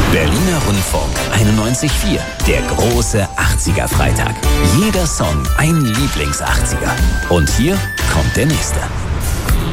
Berliner Rundfunk 91.4, der große 80er-Freitag. Jeder Song ein Lieblings-80er. Und hier kommt der nächste.